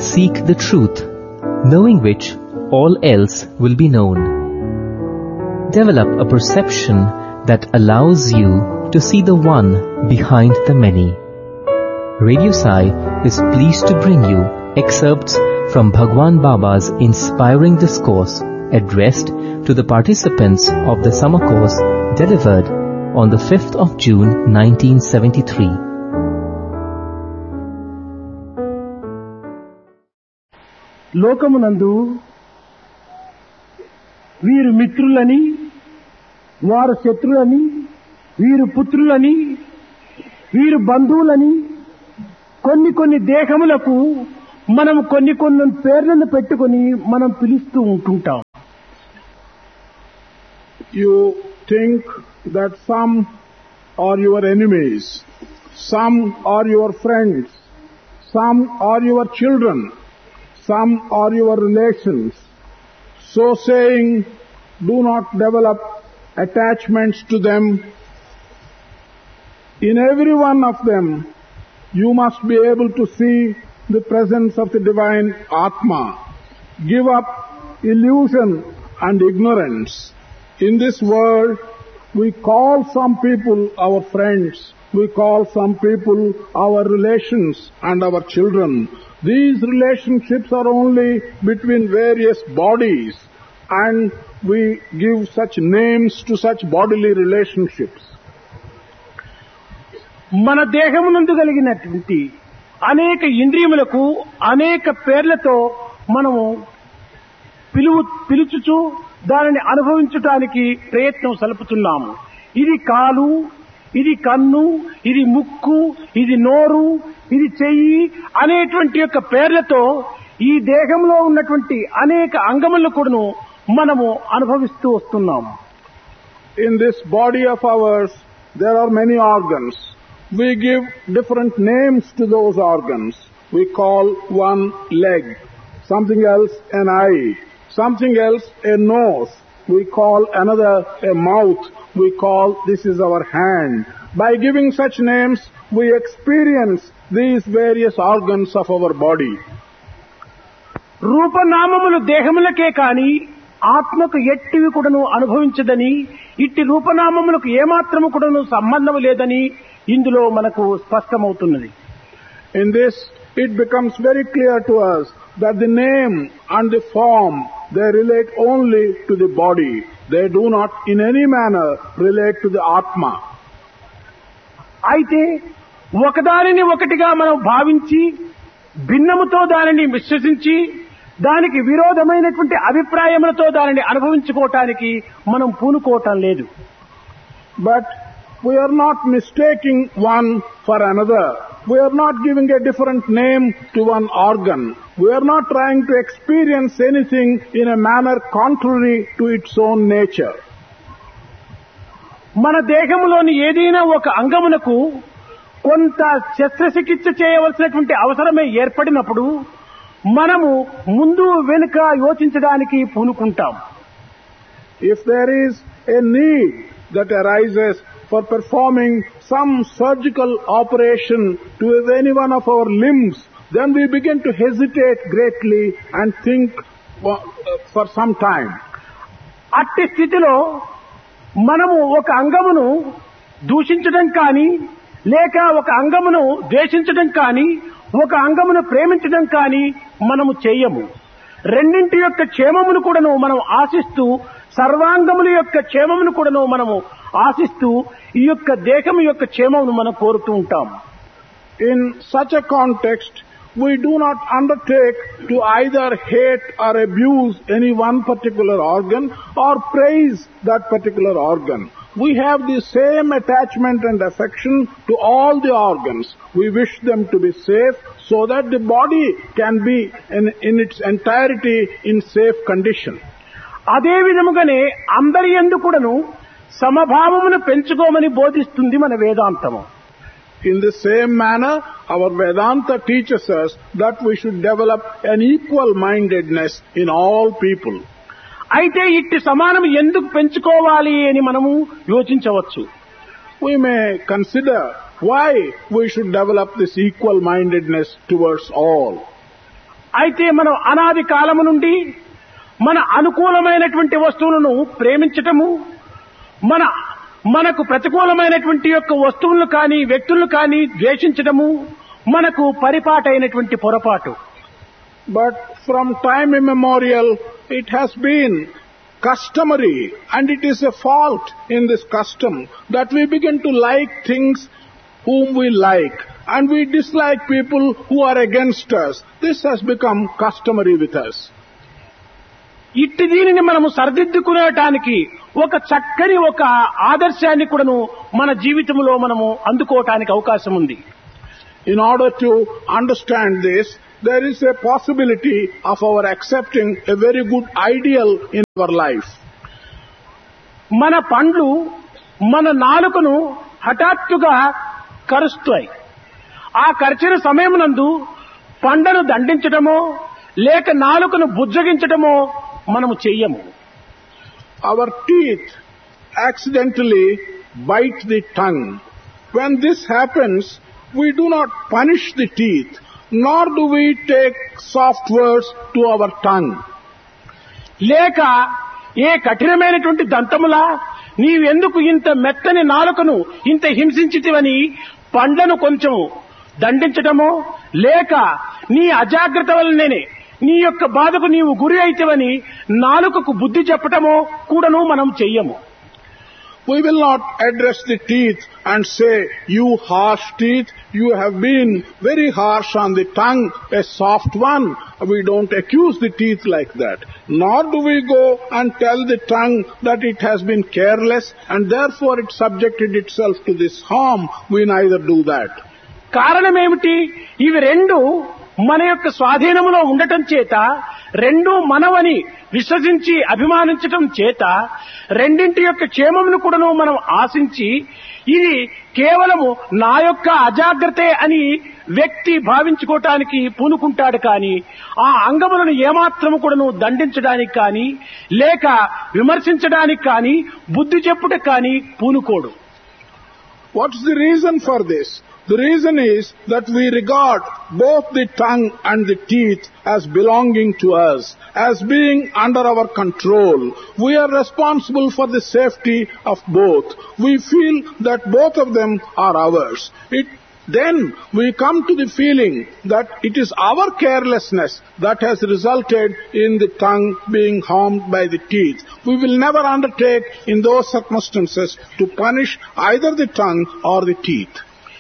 seek the truth, knowing which all else will be known. Develop a perception that allows you to see the one behind the many. Radio Sai is pleased to bring you excerpts from Bhagwan Baba's inspiring discourse addressed to the participants of the summer course delivered on the 5th of June 1973. లోకమునందు వీరు మిత్రులని, వారు శత్రులని, వీరు పుత్రులని, వీరు బంధువులని కొన్ని దేహములకు మనం కొన్ని పేర్లను పెట్టుకొని మనం పిలుస్తూ ఉంటుంటాం. You think that some are your enemies, some are your friends, some are your children, some are your relations. So saying, do not develop attachments to them. In every one of them, you must be able to see the presence of the divine Atma. Give up illusion and ignorance. In this world, we call some people our friends, we call some people our relations and our children. These relationships are only between various bodies, and we give such names to such bodily relationships. మన దేహమునందు కలిగినటువంటి అనేక ఇంద్రియములకు అనేక పేర్లతో మనము పిలుచుచు దానిని అనుభవించటానికి ప్రయత్నం సలుపుతున్నాము. ఇది కాలు, ఇది కన్ను, ఇది ముక్కు, ఇది నోరు, ఇది చెయ్యి అనేటువంటి యొక్క పేర్లతో ఈ దేహంలో ఉన్నటువంటి అనేక అంగములను కూడాను మనము అనుభవిస్తూ వస్తున్నాము. In this body of ours, there are many organs. We give different names to those organs. We call one leg, something else an eye, something else a nose. We call another a mouth. We call this is our hand. By giving such names, we experience these various organs of our body. రూపనామములు దేహములకే కాని ఆత్మకు ఎట్టివి కూడాను అనుభవించదని, ఇట్టి రూపనామములకు ఏమాత్రము కూడాను సంబంధం లేదని ఇందులో మనకు స్పష్టమవుతున్నది. In this, it becomes very clear to us that the name and the form, they relate only to the body. They do not in any manner relate to the Atma. అయితే ఒకదానిని ఒకటిగా మనం భావించి భిన్నముతో దానిని విశ్వసించి దానికి విరోధమైనటువంటి అభిప్రాయములతో దానిని అనుభవించుకోవటానికి మనం పూనుకోవటం లేదు. But we are not mistaking one for another. We are not giving a different name to one organ. We are not trying to experience anything in a manner contrary to its own nature. మన దేహంలోని ఏదైనా ఒక అంగమునకు కొంత శస్త్రచికిత్స చేయవలసినటువంటి అవసరమే ఏర్పడినప్పుడు మనము ముందు వెనుక యోచించడానికి పూనుకుంటాం. If there is a need that arises for performing some surgical operation to any one of our limbs, then we begin to hesitate greatly and think for some time. అట్టి స్థితిలో మనము ఒక అంగమును దూషించడం కానీ, లేక ఒక అంగమును ద్వేషించడం కానీ, ఒక అంగమును ప్రేమించడం కానీ మనము చేయము. రెండింటి యొక్క క్షేమమును కూడాను మనం ఆశిస్తూ, సర్వాంగముల యొక్క క్షేమమును కూడాను మనము ఆశిస్తూ ఈ యొక్క దేహము యొక్క క్షేమమును మనం కోరుతూ ఉంటాం. In such a context, we do not undertake to either hate or abuse any one particular organ or praise that particular organ. We have the same attachment and affection to all the organs. We wish them to be safe so that the body can be in its entirety in safe condition. అదే విధముగానే అందరి యందు కూడాను సమభావమును పెంచుకోమని బోధిస్తుంది మన వేదాంతము. In the same manner, our Vedanta teaches us that we should develop an equal-mindedness in all people. అయితే ఇట్టి సమానం ఎందుకు పెంచుకోవాలి అని మనము యోచించవచ్చు. We may consider why we should develop this equal-mindedness towards all. అయితే మనం అనాది కాలము నుండి మన అనుకూలమైనటువంటి వస్తువులను ప్రేమించటము, మనకు ప్రతికూలమైనటువంటి యొక్క వస్తువులను కానీ వ్యక్తులను కానీ ద్వేషించటము మనకు పరిపాటైనటువంటి పొరపాటు. But from time immemorial it has been customary, and it is a fault in this custom that we begin to like things whom we like and we dislike people who are against us. This has become customary with us. ఇట్టి దీనిని మనము సరిదిద్దుకునేటానికి ఒక చక్కని ఒక ఆదర్శాన్ని కూడాను మన జీవితంలో మనము అందుకోవటానికి అవకాశం ఉంది. In order to understand this, there is a possibility of our accepting a very good ideal in our life. మన పండ్లు మన నాలుకను హఠాత్తుగా కరుస్తాయి. ఆ కరిచిన సమయమునందు పండ్లను దండించడమో లేక నాలుకను బుజ్జగించడమో మనము చెయ్యము. Our teeth accidentally bite the tongue. When this happens, we do not punish the teeth, nor do we take soft words to our tongue. లేక ఏ కఠినమైనటువంటి దంతములా నీవెందుకు ఇంత మెత్తని నాలుకను ఇంత హింసించితివని పండ్లను కొంచెం దండించటమో లేక నీ అజాగ్రత్త వల్లనే నీ యొక్క బాధకు నీవు గురి అయితేవని నాలుకకు బుద్ధి చెప్పటమో కూడాను మనం చెయ్యము. We will not address the teeth and say, you harsh teeth, you have been very harsh on the tongue, a soft one. We don't accuse the teeth like that. Nor do we go and tell the tongue that it has been careless and therefore it subjected itself to this harm. We neither do that. కారణమేమిటి? ఇవి రెండు మన యొక్క స్వాధీనములో ఉండటం చేత, రెండు మనవని విశ్వసించి అభిమానించటం చేత, రెండింటి యొక్క క్షేమమును కూడాను మనం ఆశించి ఇది కేవలము నా యొక్క అజాగ్రత్తే అని వ్యక్తి భావించుకోవటానికి పూనుకుంటాడు. కానీ ఆ అంగములను ఏమాత్రము కూడాను దండించడానికి కానీ లేక విమర్శించడానికి కానీ బుద్ధి చెప్పుటకు కానీ పూనుకోడు. What's the reason for this? The reason is that we regard both the tongue and the teeth as belonging to us, as being under our control. We are responsible for the safety of both. We feel that both of them are ours. Then we come to the feeling that it is our carelessness that has resulted in the tongue being harmed by the teeth. We will never undertake in those circumstances to punish either the tongue or the teeth.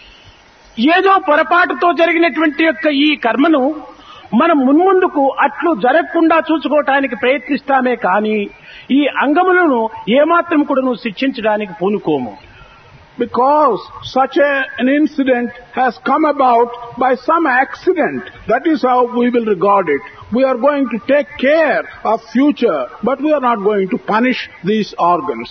ఏదో పొరపాటుతో జరిగినటువంటి యొక్క ఈ కర్మను మనం మున్ముందుకు అట్లు జరగకుండా చూసుకోవటానికి ప్రయత్నిస్తామే కానీ ఈ అంగములను ఏమాత్రం కూడా శిక్షించడానికి పూనుకోము. Because such an incident has come about by some accident, that is how we will regard it. We are going to take care of future, but we are not going to punish these organs.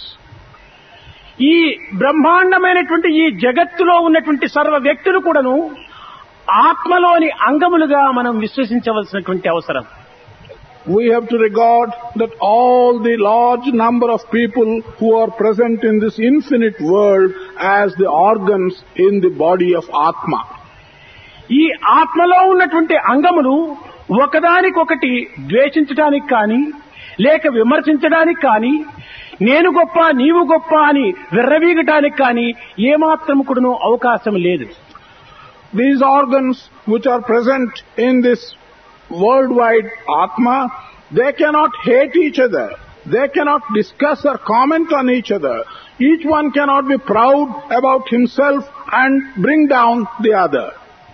ఈ బ్రహ్మాండమైనటువంటి ఈ జగత్తులో ఉన్నటువంటి సర్వ వ్యక్తులు కూడాను ఆత్మలోని అంగములుగా మనం విశ్వసించవలసినటువంటి అవసరం. We have to regard that all the large number of people who are present in this infinite world as the organs in the body of Atma. ఈ ఆత్మలో ఉన్నటువంటి అంగములు ఒకదానికొకటి ద్వేషించడానికి కానీ లేక విమర్శించడానికి కానీ నేను గొప్ప నీవు గొప్ప అని విర్రవీగటానికి కానీ ఏమాత్రం కూడాను అవకాశం లేదు. These organs which are present in this worldwide Atma, they cannot hate each other. They cannot discuss or comment on each other. Each one cannot be proud about himself and bring down the other.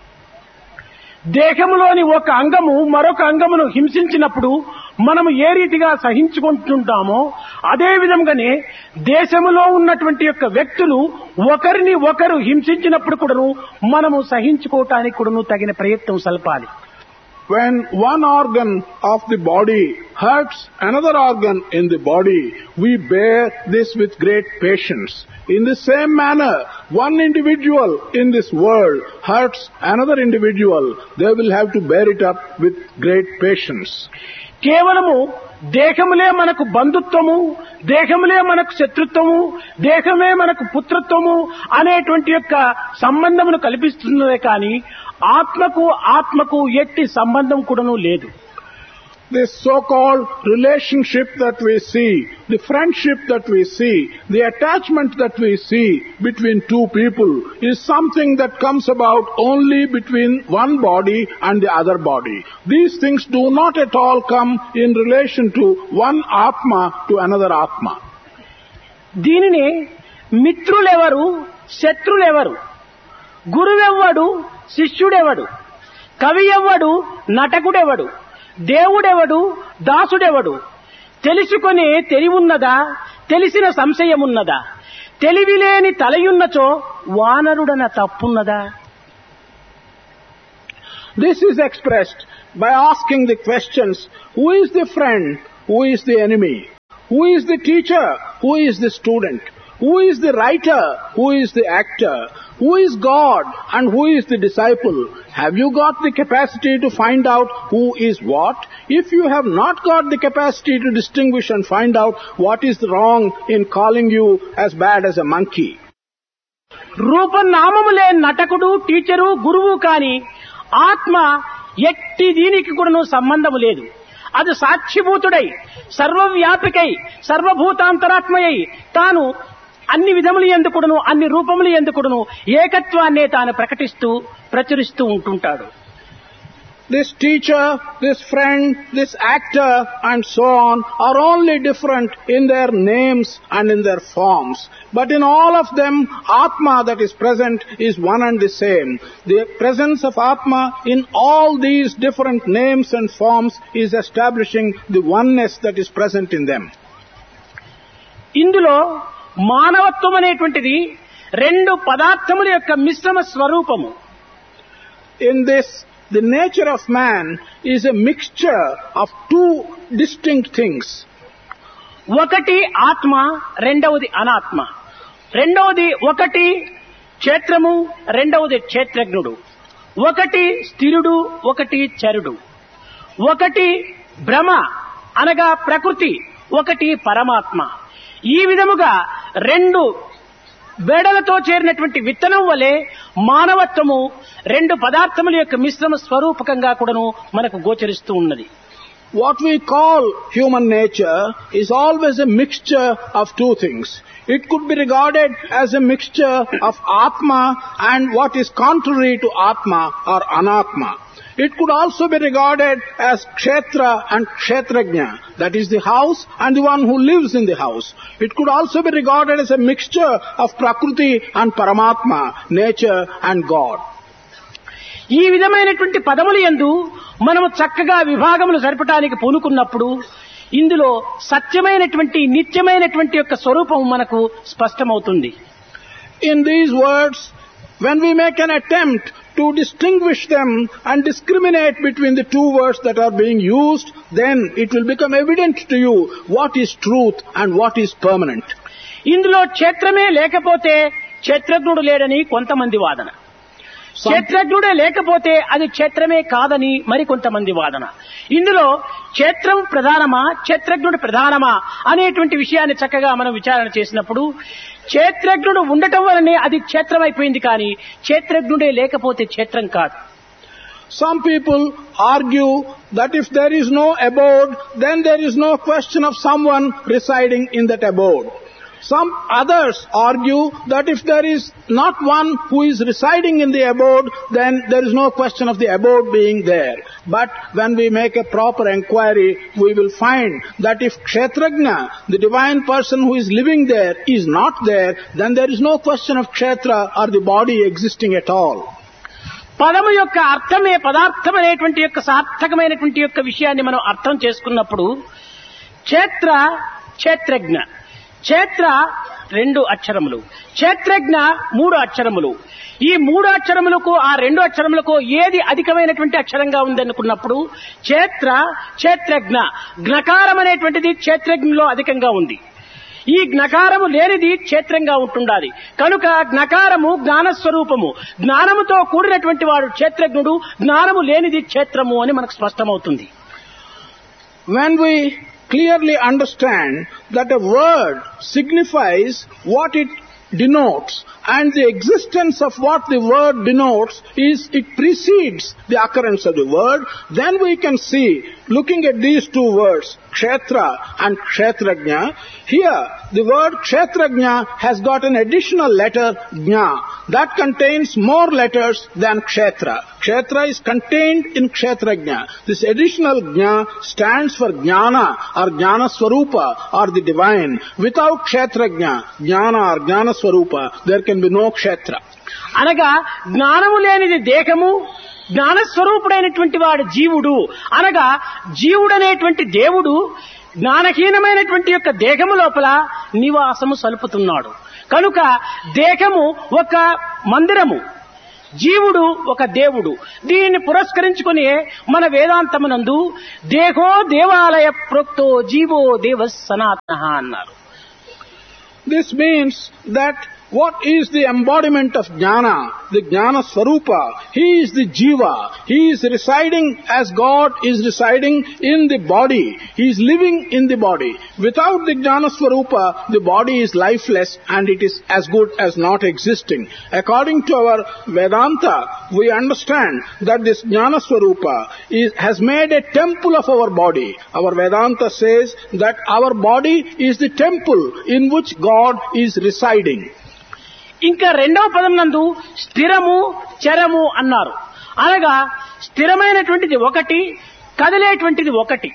దేహములోని ఒక అంగము మరొక అంగమును హింసించినప్పుడు మనము ఏ రీతిగా సహించుకుంటుంటామో అదే విధంగానే దేశములో ఉన్నటువంటి యొక్క వ్యక్తులు ఒకరిని ఒకరు హింసించినప్పుడు కూడాను మనము సహించుకోవటానికి కూడాను తగిన ప్రయత్నం సల్పాలి. When one organ of the body hurts another organ in the body, we bear this with great patience. In the same manner, one individual in this world hurts another individual, they will have to bear it up with great patience. కేవలము దేహములే మనకు బంధుత్వము, దేహములే మనకు శత్రుత్వము, దేహమే మనకు పుత్రత్వము అనేటువంటి యొక్క సంబంధమును కల్పిస్తున్నదే కానీ ఆత్మకు ఎట్టి సంబంధం కూడాను లేదు. This so-called relationship that we see, the friendship that we see, the attachment that we see between two people is something that comes about only between one body and the other body. These things do not at all come in relation to one Atma to another Atma. దీనిని మిత్రులెవరు, శత్రులెవరు, గురువెవ్వడు, శిష్యుడెవడు, కవి ఎవ్వడు, నటకుడెవడు, దేవుడెవడు, దాసుడెవడు, తెలుసుకొని తెలివున్నదా, తెలిసిన సంశయమున్నదా, తెలివిలేని తలయున్నచో వానరుడన తప్పున్నదా? This is expressed by asking the questions, who is the friend, who is the enemy, who is the teacher, who is the student, who is the writer, who is the actor, who is God and who is the disciple? Have you got the capacity to find out who is what? If you have not got the capacity to distinguish and find out what is wrong in calling you as bad as a monkey. రూపనామములే నటకుడు, teacher, గురువు కాని ఆత్మ ఎట్టి దీనికి కూడాను సంబంధము లేదు. అది సాక్షిభూతుడై, సర్వవ్యాపికై, సర్వభూతాంతరాత్మయై తాను అన్ని విధములు ఎందుకుడును, అన్ని రూపములు ఎందుకుడును ఏకత్వాన్నే తాను ప్రచురిస్తూ ఉంటుంటాడు. This teacher, this friend, this actor and so on are only different in their names and in their forms. But in all of them, Atma that is present is one and the same. The presence of Atma in all these different names and forms is establishing the oneness that is present in them. ఇందులో మానవత్వం అనేటువంటిది రెండు పదార్థముల యొక్క మిశ్రమ స్వరూపము. In this, the nature of man is a mixture of two distinct things. ఒకటి ఆత్మ, రెండవది అనాత్మ. ఒకటి క్షేత్రము, రెండవది క్షేత్రజ్ఞుడు. ఒకటి స్థిరుడు, ఒకటి చరుడు. ఒకటి భ్రమ అనగా ప్రకృతి, ఒకటి పరమాత్మ. ఈ విధముగా రెండు బేడలతో చేరినటువంటి విత్తనం వలె మానవత్వము రెండు పదార్థముల యొక్క మిశ్రమ స్వరూపకంగా కూడాను మనకు గోచరిస్తూ ఉన్నది. What we call human nature is always a mixture of two things. It could be regarded as a mixture of Atma and what is contrary to Atma or Anatma. It could also be regarded as Kshetra and Kshetrajna, that is the house and the one who lives in the house. It could also be regarded as a mixture of Prakriti and Paramatma, nature and God. ఈ విధమైనటువంటి పదములు యందు మనము చక్కగా విభాగములు జరపడానికి పూనుకున్నప్పుడు ఇందులో సత్యమైనటువంటి నిత్యమైనటువంటి యొక్క స్వరూపం మనకు స్పష్టమవుతుంది. In these words, when we make an attempt to distinguish them and discriminate between the two words that are being used, then it will become evident to you what is truth and what is permanent. ఇందులో క్షేత్రమే లేకపోతే క్షేత్రజ్ఞుడు లేడని కొంతమంది వాదన, క్షేత్రజ్ఞుడే లేకపోతే అది క్షేత్రమే కాదని మరికొంతమంది వాదన. ఇందులో క్షేత్రం ప్రధానమా, క్షేత్రజ్ఞుడు ప్రధానమా అనేటువంటి విషయాన్ని చక్కగా మనం విచారణ చేసినప్పుడు క్షేత్రజ్ఞుడు ఉండటం వలనే అది క్షేత్రం అయిపోయింది, కానీ క్షేత్రజ్ఞుడే లేకపోతే క్షేత్రం కాదు. Some people argue that if there is no abode, then there is no question of someone residing in that abode. Some others argue that if there is not one who is residing in the abode, then there is no question of the abode being there. But when we make a proper enquiry, we will find that if Kshetrajna, the divine person who is living there, is not there, then there is no question of Kshetra or the body existing at all. పదము యొక్క అర్థమే పదార్థం అనేటువంటి యొక్క సార్థకమైనటువంటి యొక్క విషయాన్ని మనం అర్థం చేసుకున్నప్పుడు క్షేత్ర, క్షేత్రజ్ఞ, క్షేత్ర 2 అక్షరములు, క్షేత్రజ్ఞ 3 అక్షరములు. ఈ 3 అక్షరములకు ఆ 2 అక్షరములకు ఏది అధికమైనటువంటి అక్షరంగా ఉందనుకున్నప్పుడు క్షేత్రజ్ఞ, జ్ఞకారం అనేటువంటిది క్షేత్రజ్ఞలో అధికంగా ఉంది. ఈ జ్ఞకారము లేనిది క్షేత్రంగా ఉంటుండాలి. కనుక జ్ఞకారము జ్ఞానస్వరూపము, జ్ఞానముతో కూడినటువంటి వాడు క్షేత్రజ్ఞుడు, జ్ఞానము లేనిది క్షేత్రము అని మనకు స్పష్టమవుతుంది. When we clearly understand that a word signifies what it denotes, and the existence of what the word denotes is it precedes the occurrence of the word, then we can see, looking at these 2 words, kshetra and kshetrajna, here the word kshetrajna has got an additional letter jna that contains more letters than kshetra. Kshetra is contained in kshetrajna. This additional jna stands for jnana or jnana swarupa or the divine. Without kshetrajna, jnana or jnana swarupa, there can be no kshetra. అనగా జ్ఞానము లేనిది దేహము, జ్ఞానస్వరూపుడైనటువంటి వాడు జీవుడు. అనగా జీవుడనేటువంటి దేవుడు జ్ఞానహీనమైనటువంటి యొక్క దేహము లోపల నివాసము సలుపుతున్నాడు. కనుక దేహము ఒక మందిరము, జీవుడు ఒక దేవుడు. దీనిని పురస్కరించుకుని మన వేదాంతమునందు దేహో దేవాలయ ప్రోక్తో జీవో దేవ సనాతనః అన్నారు. This means that what is the embodiment of jnana, the jnana swarupa? He is the jiva. He is residing as God is residing in the body. He is living in the body. Without the jnana swarupa, the body is lifeless and it is as good as not existing. According to our Vedanta, we understand that this jnana swarupa has made a temple of our body. Our Vedanta says that our body is the temple in which God is residing. ఇంకా 2వ పదం నందు స్థిరము చరము అన్నారు. అనగా స్థిరమైనటువంటిది ఒకటి, కదిలేటువంటిది ఒకటి.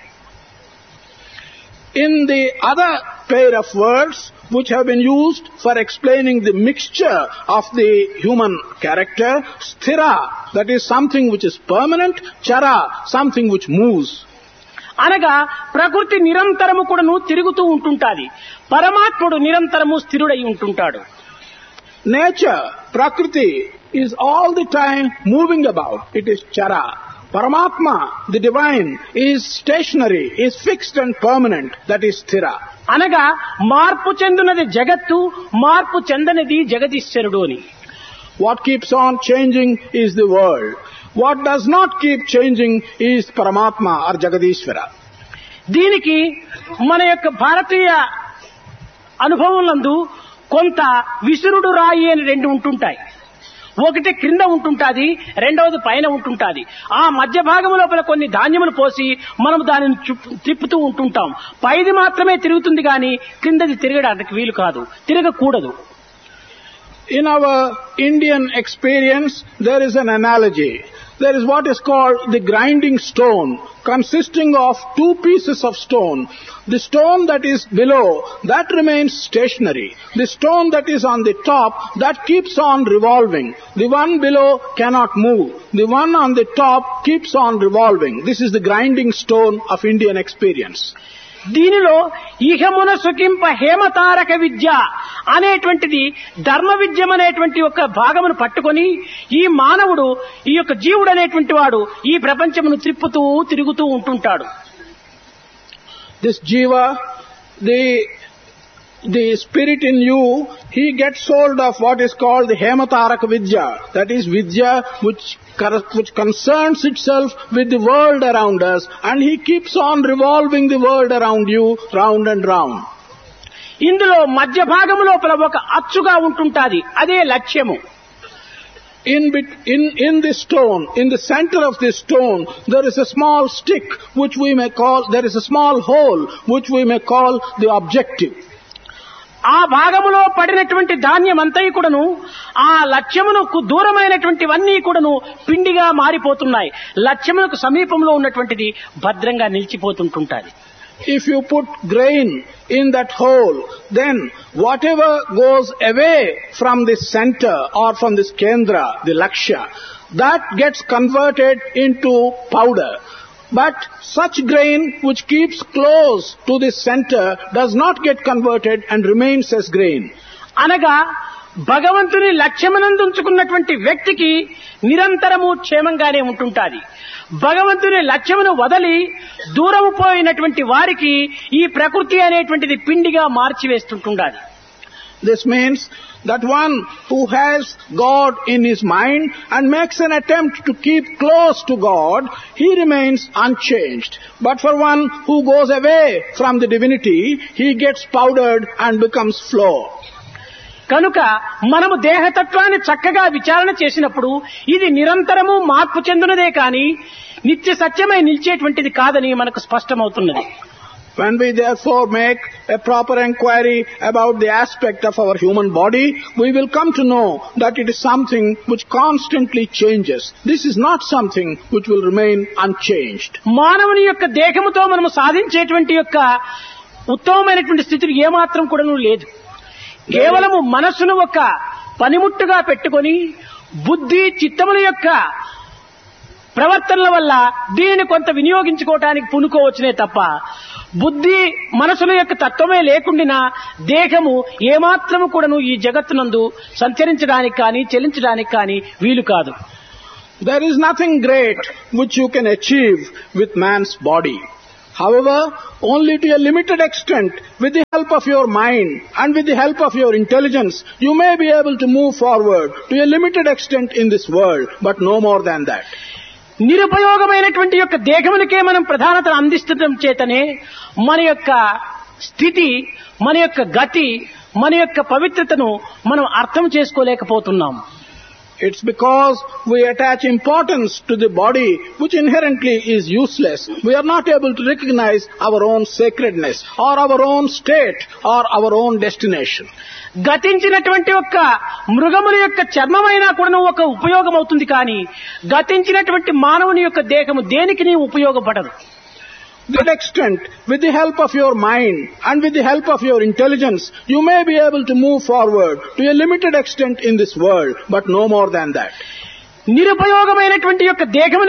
In the other pair of words which have been used for explaining the mixture of the human character, sthira, that is something which is permanent, chara, something which moves. అనగా ప్రకృతి నిరంతరము కూడాను తిరుగుతూ ఉంటుంటాది, పరమాత్ముడు నిరంతరము స్థిరుడై ఉంటుంటాడు. Nature, Prakriti, is all the time moving about. It is chara. Paramatma, the divine, is stationary, is fixed and permanent. That is sthira. అనగా మార్పు చెందునది జగత్తు, మార్పు చెందనిది జగదీశ్వరుడు అని. What keeps on changing is the world. What does not keep changing is Paramatma or Jagadishvara. దీనికి మన యొక్క భారతీయ అనుభవంలందు కొంత విసురుడు రాయి అని 2 ఉంటుంటాయి. ఒకటి క్రింద ఉంటుంటాది, రెండవది పైన ఉంటుంటాది. ఆ మధ్య భాగం లోపల కొన్ని ధాన్యములు పోసి మనం దానిని తిప్పుతూ ఉంటుంటాం. పైది మాత్రమే తిరుగుతుంది కానీ క్రిందది తిరగడానికి వీలు కాదు, తిరగకూడదు. In our Indian experience, there is an analogy. There is what is called the grinding stone, consisting of 2 pieces of stone. The stone that is below, that remains stationary. The stone that is on the top, that keeps on revolving. The one below cannot move. The one on the top keeps on revolving. This is the grinding stone of Indian experience. దీనిలో ఇహమున సుఖింప హేమతారక విద్య అనేటువంటిది ధర్మ విద్యం అనేటువంటి ఒక భాగమును పట్టుకొని ఈ మానవుడు, ఈ యొక్క జీవుడు అనేటువంటి వాడు ఈ ప్రపంచమును తిరుగుతూ ఉంటుంటాడు. This jiva, the spirit in you, he gets hold of what is called the Hemataraka Vidya. That is Vidya which concerns itself with the world around us, and he keeps on revolving the world around you round and round. ఇందులో మధ్య భాగము లోపల ఒక అచ్చుగా ఉంటుంటాది, అదే లక్ష్యము. In this stone, in the center of this stone, there is a small stick which we may call, there is a small hole which we may call the objective. ఆ భాగములో పడినటువంటి ధాన్యం అంతా కూడాను ఆ లక్ష్యమునకు దూరమైనటువంటివన్నీ కూడాను పిండిగా మారిపోతున్నాయి. లక్ష్యమునకు సమీపంలో ఉన్నటువంటిది భద్రంగా నిలిచిపోతుంటుంటాది. If you put grain in that hole, then whatever goes away from the center or from this kendra, the lakshya, that gets converted into powder. But such grain which keeps close to the center does not get converted and remains as grain. అనగా భగవంతుని లక్ష్యమునందుంచుకున్నటువంటి వ్యక్తికి నిరంతరము క్షేమంగానే ఉంటుంటాది. భగవంతుని లక్ష్యమును వదలి దూరము పోయినటువంటి వారికి ఈ ప్రకృతి అనేటువంటిది పిండిగా మార్చివేస్తుంటుండాలి. This means that one who has God in his mind and makes an attempt to keep close to God, he remains unchanged. But for one who goes away from the divinity, he gets powdered and becomes flour. కనుక మనము దేహతత్వాన్ని చక్కగా విచారణ చేసినప్పుడు ఇది నిరంతరము మార్పు చెందునదే కాని నిత్య సత్యమై నిలిచేటువంటిది కాదని మనకు స్పష్టమవుతున్నది. When we therefore make a proper inquiry about the aspect of our human body, we will come to know that it is something which constantly changes. This is not something which will remain unchanged. మానవుని యొక్క దేహముతో మనము సాధించేటువంటి యొక్క ఉత్తమమైనటువంటి స్థితిని ఏమాత్రం కూడాను లేదు. కేవలము మనస్సును ఒక పనిముట్టుగా పెట్టుకొని బుద్ధి చిత్తముల యొక్క ప్రవర్తనల వల్ల దీనిని కొంత వినియోగించుకోవటానికి పూనుకోవచ్చునే తప్ప బుద్ధి మనసుల యొక్క తత్వమే లేకుండా దేహము ఏమాత్రము కూడాను ఈ జగత్తునందు సంచరించడానికి కానీ చెలించడానికి కానీ వీలు కాదు. There is nothing great which you can achieve with man's body. However, only to a limited extent, with the help of your mind and with the help of your intelligence, you may be able to move forward to a limited extent in this world, but no more than that. నిరుపయోగమైనటువంటి యొక్క దేహమునికే మనం ప్రధానతను అందిస్తుండటం చేతనే మన యొక్క స్థితి, మన యొక్క గతి, మన యొక్క పవిత్రతను మనం అర్థం చేసుకోలేకపోతున్నాం. It's because we attach importance to the body which inherently is useless. We are not able to recognize our own sacredness or our own state or our own destination. గతించినటువంటి యొక్క మృగముల యొక్క చర్మమైనా కూడా ఒక ఉపయోగం అవుతుంది కానీ గతించినటువంటి మానవుని యొక్క దేహము దేనికి ఉపయోగపడదు. To that extent, with the help of your mind and with the help of your intelligence, you may be able to move forward to a limited extent in this world, but no more than that. నిరుపయోగమైనటువంటి యొక్క దేహము